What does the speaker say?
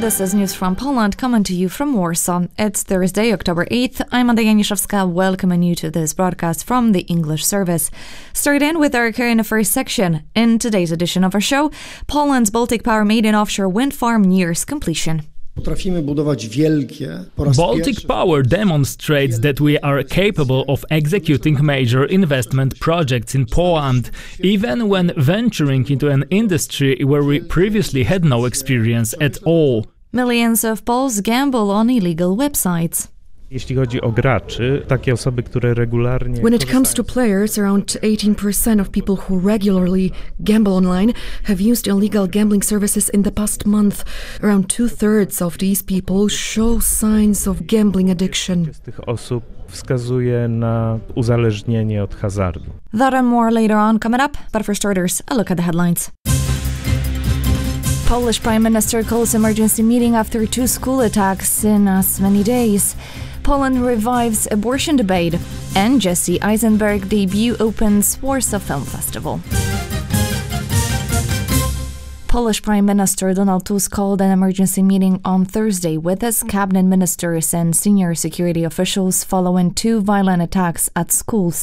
This is news from Poland coming to you from Warsaw. It's Thursday, October 8th. I'm Anda Janiszewska, welcoming you to this broadcast from the English service. Start in with our current affairs section. In today's edition of our show, Poland's Baltic Power maiden offshore wind farm nears completion. Baltic Power demonstrates that we are capable of executing major investment projects in Poland, even when venturing into an industry where we previously had no experience at all. Millions of Poles gamble on illegal websites. When it comes to players, around 18% of people who regularly gamble online have used illegal gambling services in the past month. Around 2/3 of these people show signs of gambling addiction. That and more later on coming up, but for starters, a look at the headlines. Polish Prime Minister calls emergency meeting after 2 school attacks in as many days. Poland revives abortion debate, and Jesse Eisenberg debut opens Warsaw Film Festival. Polish Prime Minister Donald Tusk called an emergency meeting on Thursday with his cabinet ministers and senior security officials following 2 violent attacks at schools